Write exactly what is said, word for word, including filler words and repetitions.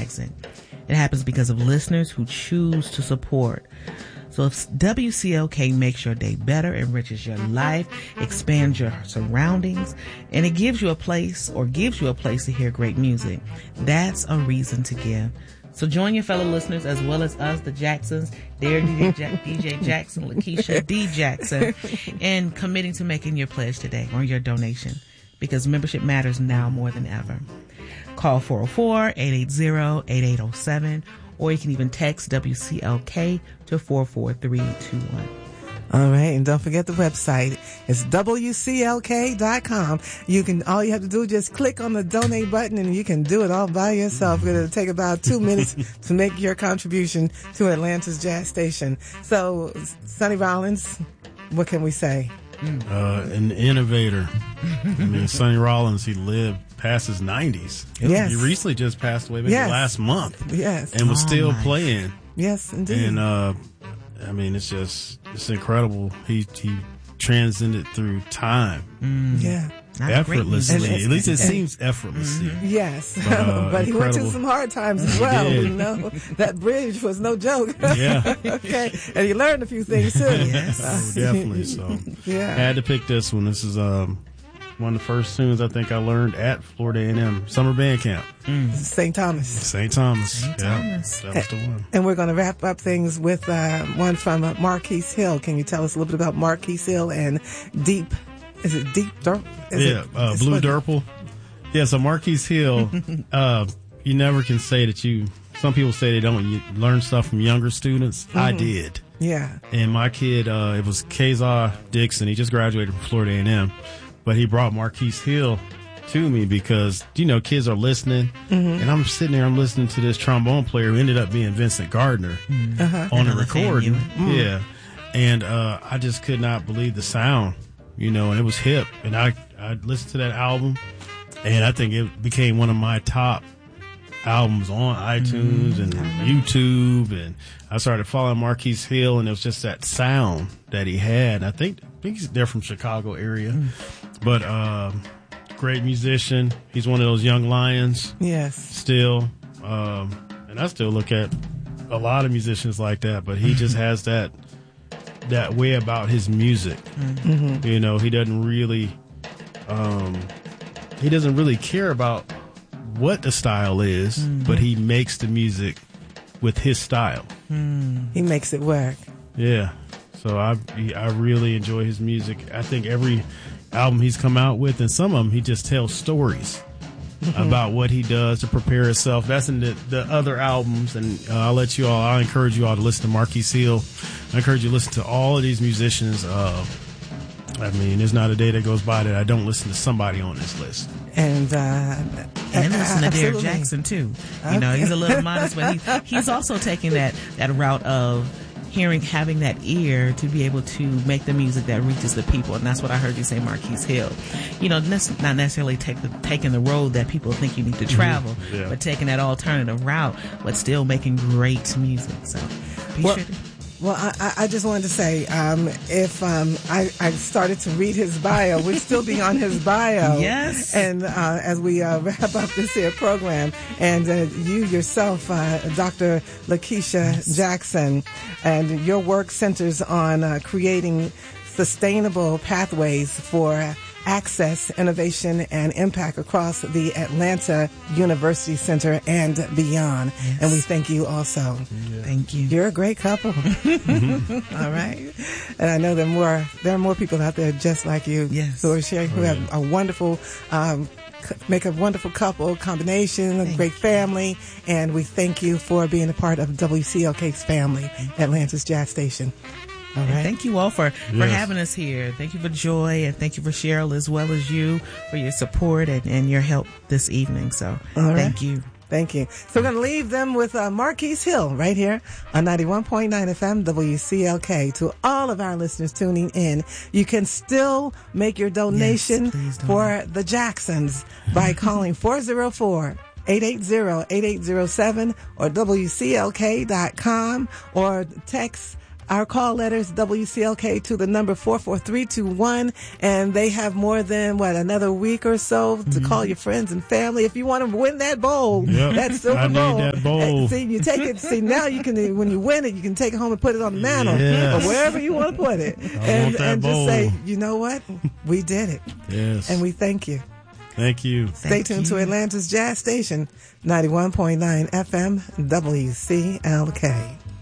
Jackson. It happens because of listeners who choose to support. So if W C L K makes your day better, enriches your life, expands your surroundings, and it gives you a place or gives you a place to hear great music, that's a reason to give. So join your fellow listeners as well as us, the Jacksons, their D J, Jack, D J Jackson, Lakeisha D. Jackson, in committing to making your pledge today or your donation, because membership matters now more than ever. Call four oh four, eight eight zero, eight eight oh seven, or you can even text W C L K to four four three two one. All right, and don't forget the website. It's W C L K dot com. You can, all you have to do is just click on the donate button and you can do it all by yourself. It'll take about two minutes to make your contribution to Atlanta's Jazz Station. So, Sonny Rollins, what can we say? Uh, an innovator. I mean, Sonny Rollins, he lived past his nineties. Yes. He recently just passed away maybe Yes. last month. Yes. And was Oh, still my. playing. Yes, indeed. And, uh, I mean, it's just, it's incredible. He, he transcended through time. yeah. Not a great Effortlessly. musician. At least it seems effortlessly. Yes, But, uh, but he went incredible. through some hard times as well. did. You know, that bridge was no joke. Yeah. Okay, and he learned a few things too. Yes. Oh, definitely. So, Yeah. I had to pick this one. This is um one of the first tunes I think I learned at Florida A and M Summer Band Camp. Saint Thomas. Saint Thomas. Saint Yeah, Thomas. that was the one. And we're going to wrap up things with uh, one from uh, Marquise Hill. Can you tell us a little bit about Marquise Hill and Deep? Is it Deep Dirt? Is Yeah, it, uh, it's Blue what- Durple. Yeah, so Marquise Hill, uh, you never can say that you, some people say they don't you learn stuff from younger students. I did. Yeah. And my kid, uh, it was Kazar Dixon. He just graduated from Florida A and M, but he brought Marquise Hill to me because, you know, kids are listening, and I'm sitting there, I'm listening to this trombone player who ended up being Vincent Gardner Uh-huh. on the Another fan recording. unit. Yeah. And, uh, I just could not believe the sound, you know, and it was hip. And I, I listened to that album, and I think it became one of my top albums on iTunes and YouTube. And I started following Marquise Hill, and it was just that sound that he had. I think, I think he's, they're from Chicago area, but, um, great musician. He's one of those young lions Yes. still. Um, and I still look at a lot of musicians like that, but he just has that, that way about his music. Mm-hmm. You know, he doesn't really, um, he doesn't really care about what the style is, but he makes the music with his style. He makes it work. Yeah. So I, he- I really enjoy his music. I think every album he's come out with, and some of them, he just tells stories about what he does to prepare himself. That's in the, the other albums, and uh, I'll let you all, I'll encourage you all to listen to Marquise Hill. I encourage you to listen to all of these musicians. Uh, I mean, there's not a day that goes by that I don't listen to somebody on this list. And, uh, And listen to Derek absolutely. Jackson too. You know, he's a little modest, but he, he's also taking that, that route of hearing, having that ear to be able to make the music that reaches the people. And that's what I heard you say, Marquise Hill. You know, nec- not necessarily take the, taking the road that people think you need to travel, Yeah. but taking that alternative route, but still making great music. So be Well, sure to. Well, I, I- I just wanted to say, um, if um, I, I started to read his bio, we'd still be on his bio. Yes. And uh, as we uh, wrap up this here program, and uh, you yourself, uh, Doctor Lakeisha Jackson, and your work centers on uh, creating sustainable pathways for access, innovation, and impact across the Atlanta University Center and beyond. Yes. And we thank you also. Thank you. You're a great couple. All right. And I know there are more, there are more people out there just like you. Yes. Who are sharing, who have a wonderful, um, c- make a wonderful couple combination, a Thank great family. And we thank you for being a part of W C L K's family, Atlanta's Jazz Station. All And right. thank you all for, for Yes. having us here. Thank you for Joy, and thank you for Cheryl as well as you for your support and, and your help this evening. So All right. thank you. Thank you. So we're going to leave them with uh, Marquise Hill right here on ninety-one point nine F M W C L K. To all of our listeners tuning in, you can still make your donation Yes, please donate. for the Jacksons by calling four oh four, eight eight zero, eight eight zero seven or W C L K dot com or text Our call letters, W C L K to the number four four three two one, and they have more than, what, another week or so to mm-hmm. call your friends and family. If you want to win that bowl, yep. that silver I bowl. need that bowl. See, you take it, see, now you can, when you win it, you can take it home and put it on the mantle, yes. or wherever you want to put it. I and want that and bowl. Just say, you know what? We did it. Yes. And we thank you. Thank you. Stay Thank tuned you. to Atlanta's Jazz Station, ninety-one point nine F M, W C L K.